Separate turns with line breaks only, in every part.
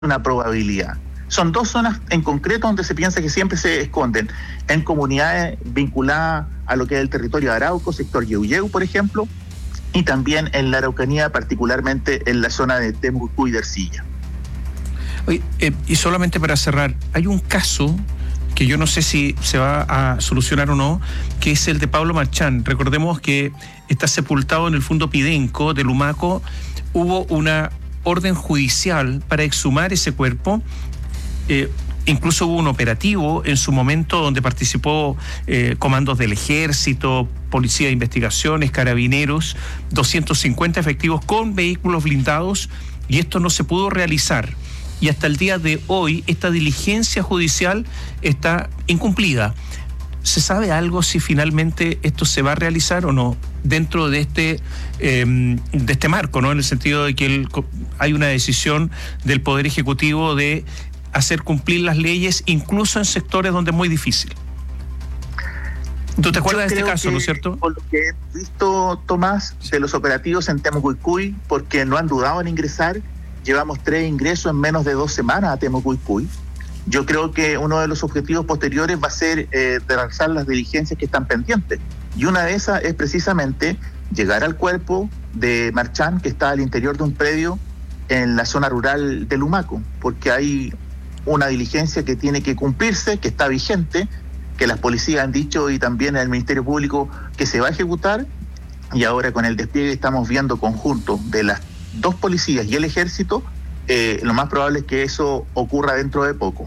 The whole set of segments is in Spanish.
una probabilidad. Son dos zonas en concreto donde se piensa que siempre se esconden, en comunidades vinculadas a lo que es el territorio de Arauco, sector Yeuyeu, por ejemplo, y también en la Araucanía, particularmente en la zona de Temuco y de Ercilla.
Oye, y solamente para cerrar, hay un caso que yo no sé si se va a solucionar o no, que es el de Pablo Marchán. Recordemos que está sepultado en el fondo Pidenco de Lumaco. Hubo una orden judicial para exhumar ese cuerpo. Incluso hubo un operativo en su momento donde participó comandos del Ejército, Policía de Investigaciones, Carabineros, 250 efectivos con vehículos blindados, y esto no se pudo realizar. Y hasta el día de hoy esta diligencia judicial está incumplida. ¿Se sabe algo si finalmente esto se va a realizar o no dentro de este marco, ¿no? En el sentido de que hay una decisión del Poder Ejecutivo de hacer cumplir las leyes, incluso en sectores donde es muy difícil. ¿Tú te acuerdas de este caso, no es cierto?
Por lo que he visto, Tomás, de los operativos en Temucuicui, porque no han dudado en ingresar, llevamos 3 ingresos en menos de 2 semanas a Temucuicui. Yo creo que uno de los objetivos posteriores va a ser realizar las diligencias que están pendientes. Y una de esas es precisamente llegar al cuerpo de Marchán, que está al interior de un predio en la zona rural de Lumaco, porque hay una diligencia que tiene que cumplirse, que está vigente, que las policías han dicho y también el Ministerio Público que se va a ejecutar, y ahora con el despliegue estamos viendo conjunto de las 2 policías y el Ejército, lo más probable es que eso ocurra dentro de poco.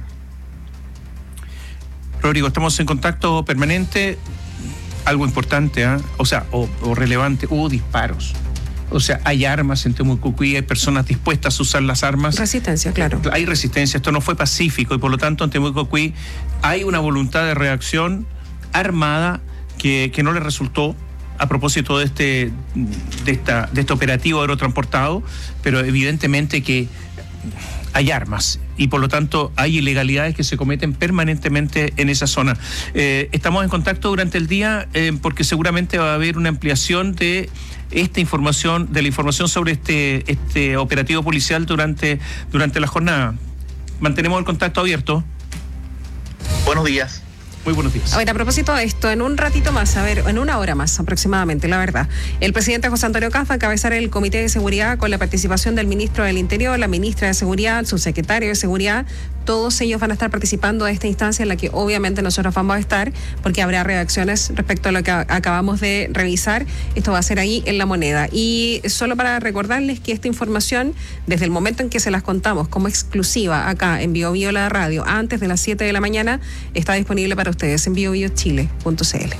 Rodrigo, estamos en contacto permanente. Algo importante, o relevante, hubo disparos. O sea, hay armas en Temucuicui, hay personas dispuestas a usar las armas.
Resistencia, claro. Hay
resistencia, esto no fue pacífico, y por lo tanto en Temucuicui hay una voluntad de reacción armada que no le resultó a propósito de este operativo aerotransportado, pero evidentemente que hay armas y por lo tanto hay ilegalidades que se cometen permanentemente en esa zona. Estamos en contacto durante el día porque seguramente va a haber una ampliación de esta información, de la información sobre este operativo policial durante la jornada. Mantenemos el contacto abierto.
Buenos días.
Muy buenos días.
A ver, a propósito de esto, en un ratito más, en una hora más aproximadamente, la verdad, el presidente José Antonio Caz va a encabezar el Comité de Seguridad con la participación del ministro del Interior, la ministra de Seguridad, el subsecretario de Seguridad. Todos ellos van a estar participando de esta instancia en la que obviamente nosotros vamos a estar, porque habrá reacciones respecto a lo que acabamos de revisar. Esto va a ser ahí en La Moneda. Y solo para recordarles que esta información, desde el momento en que se las contamos como exclusiva acá en Bio Bio la radio, antes de las 7 de la mañana, está disponible para ustedes en biobiochile.cl.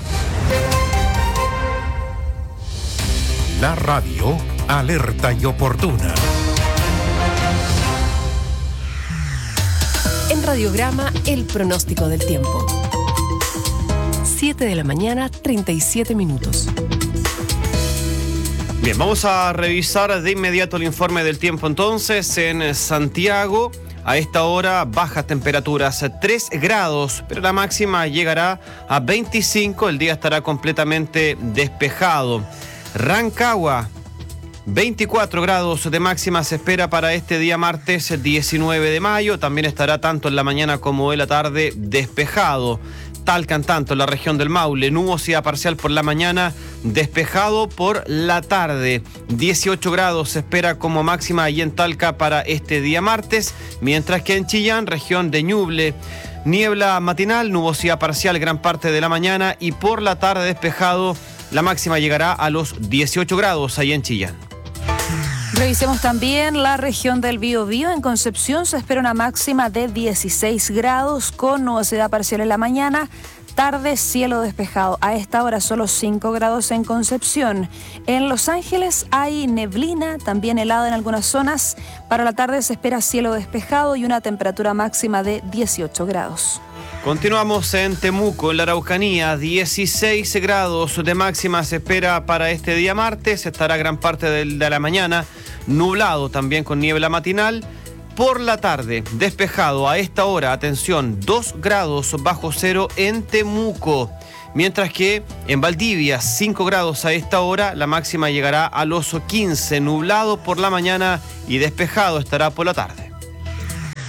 La radio alerta y oportuna.
En Radiograma, el pronóstico del tiempo. 7 de la mañana, 37 minutos.
Bien, vamos a revisar de inmediato el informe del tiempo entonces. En Santiago, a esta hora, bajas temperaturas, 3 grados, pero la máxima llegará a 25, el día estará completamente despejado. Rancagua, 24 grados de máxima se espera para este día martes 19 de mayo, también estará tanto en la mañana como en la tarde despejado. Talca, en tanto, en la región del Maule, nubosidad parcial por la mañana, despejado por la tarde. 18 grados se espera como máxima ahí en Talca para este día martes, mientras que en Chillán, región de Ñuble, niebla matinal, nubosidad parcial gran parte de la mañana y por la tarde despejado, la máxima llegará a los 18 grados ahí en Chillán.
Revisemos también la región del Biobío. En Concepción se espera una máxima de 16 grados con nubosidad parcial en la mañana, tarde cielo despejado. A esta hora solo 5 grados en Concepción. En Los Ángeles hay neblina, también helado en algunas zonas. Para la tarde se espera cielo despejado y una temperatura máxima de 18 grados.
Continuamos en Temuco, en la Araucanía, 16 grados de máxima se espera para este día martes, estará gran parte de la mañana nublado también con niebla matinal. Por la tarde, despejado a esta hora, atención, 2 grados bajo cero en Temuco. Mientras que en Valdivia, 5 grados a esta hora, la máxima llegará a los 15, nublado por la mañana y despejado estará por la tarde.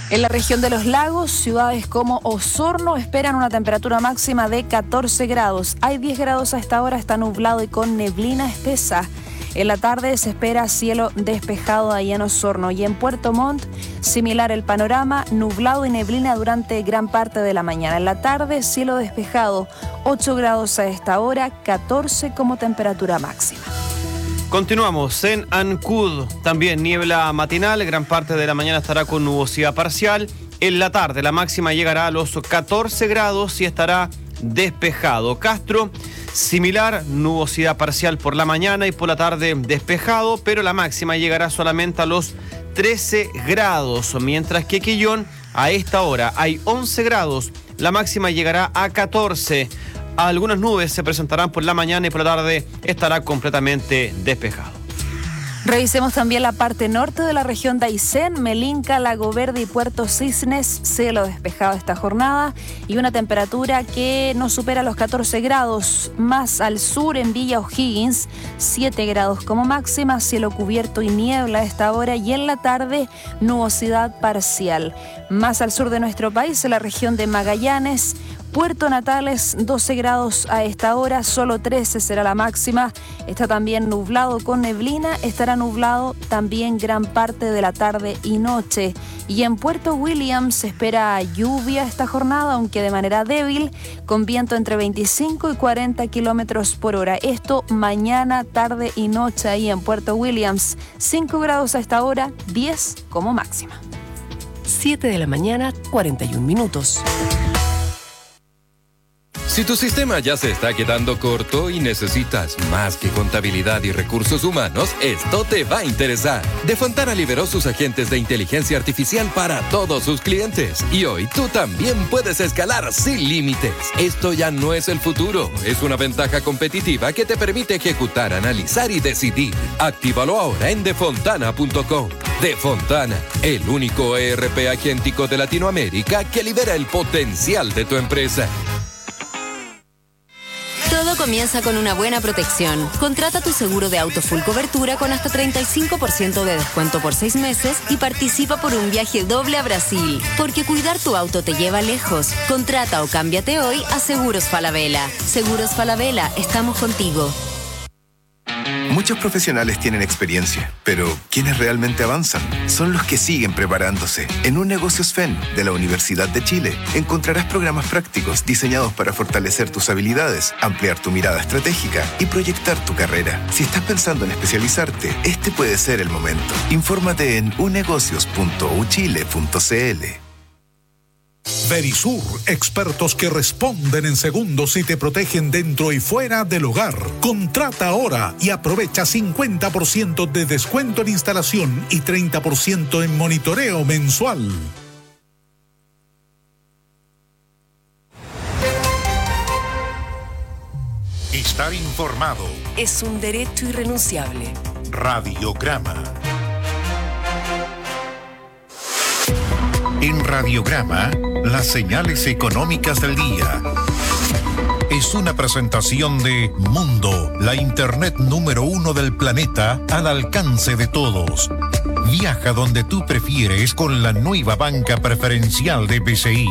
En la región de los lagos, ciudades como Osorno esperan una temperatura máxima de 14 grados. Hay 10 grados a esta hora, está nublado y con neblina espesa. En la tarde se espera cielo despejado ahí en Osorno. Y en Puerto Montt, similar el panorama, nublado y neblina durante gran parte de la mañana. En la tarde, cielo despejado, 8 grados a esta hora, 14 como temperatura máxima.
Continuamos en Ancud, también niebla matinal, gran parte de la mañana estará con nubosidad parcial. En la tarde la máxima llegará a los 14 grados y estará despejado. Castro, similar, nubosidad parcial por la mañana y por la tarde despejado, pero la máxima llegará solamente a los 13 grados, mientras que Quillón a esta hora hay 11 grados, la máxima llegará a 14. Algunas nubes se presentarán por la mañana y por la tarde estará completamente despejado.
Revisemos también la parte norte de la región de Aysén, Melinca, Lago Verde y Puerto Cisnes, cielo despejado esta jornada y una temperatura que no supera los 14 grados. Más al sur en Villa O'Higgins, 7 grados como máxima, cielo cubierto y niebla a esta hora y en la tarde nubosidad parcial. Más al sur de nuestro país, en la región de Magallanes, Puerto Natales, 12 grados a esta hora, solo 13 será la máxima. Está también nublado con neblina, estará nublado también gran parte de la tarde y noche. Y en Puerto Williams se espera lluvia esta jornada, aunque de manera débil, con viento entre 25 y 40 kilómetros por hora. Esto mañana, tarde y noche ahí en Puerto Williams. 5 grados a esta hora, 10 como máxima.
7 de la mañana, 41 minutos.
Si tu sistema ya se está quedando corto y necesitas más que contabilidad y recursos humanos, esto te va a interesar. Defontana liberó sus agentes de inteligencia artificial para todos sus clientes. Y hoy tú también puedes escalar sin límites. Esto ya no es el futuro, es una ventaja competitiva que te permite ejecutar, analizar y decidir. Actívalo ahora en defontana.com. Defontana, el único ERP agéntico de Latinoamérica que libera el potencial de tu empresa.
Todo comienza con una buena protección. Contrata tu seguro de auto full cobertura con hasta 35% de descuento por 6 meses y participa por un viaje doble a Brasil. Porque cuidar tu auto te lleva lejos. Contrata o cámbiate hoy a Seguros Falabella. Seguros Falabella, estamos contigo.
Muchos profesionales tienen experiencia, pero quienes realmente avanzan son los que siguen preparándose. En Un Negocios FEN de la Universidad de Chile encontrarás programas prácticos diseñados para fortalecer tus habilidades, ampliar tu mirada estratégica y proyectar tu carrera. Si estás pensando en especializarte, este puede ser el momento. Infórmate en unegocios.uchile.cl.
Verisur, expertos que responden en segundos y te protegen dentro y fuera del hogar. Contrata ahora y aprovecha 50% de descuento en instalación y 30% en monitoreo mensual.
Estar informado
es un derecho irrenunciable.
Radiograma. En Radiograma, las señales económicas del día. Es una presentación de Mundo, la internet número 1 del planeta al alcance de todos. Viaja donde tú prefieres con la nueva banca preferencial de BCI.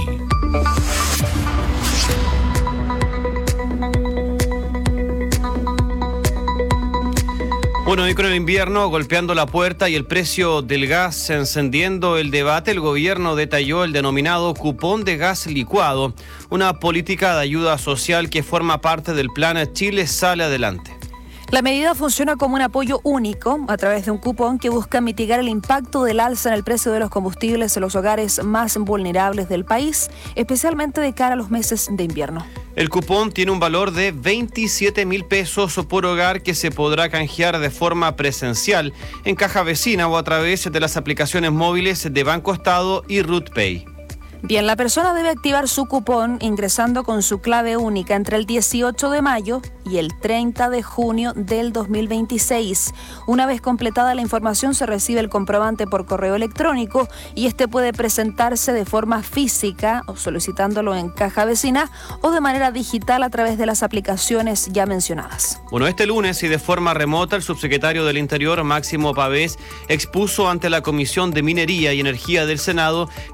Bueno, y con el invierno golpeando la puerta y el precio del gas encendiendo el debate, el gobierno detalló el denominado cupón de gas licuado, una política de ayuda social que forma parte del plan Chile Sale Adelante.
La medida funciona como un apoyo único a través de un cupón que busca mitigar el impacto del alza en el precio de los combustibles en los hogares más vulnerables del país, especialmente de cara a los meses de invierno.
El cupón tiene un valor de 27.000 pesos por hogar que se podrá canjear de forma presencial en caja vecina o a través de las aplicaciones móviles de Banco Estado y RutPay.
Bien, la persona debe activar su cupón ingresando con su clave única entre el 18 de mayo y el 30 de junio del 2026. Una vez completada la información se recibe el comprobante por correo electrónico y este puede presentarse de forma física o solicitándolo en caja vecina o de manera digital a través de las aplicaciones ya mencionadas.
Bueno, este lunes y de forma remota el subsecretario del Interior, Máximo Pavés, expuso ante la Comisión de Minería y Energía del Senado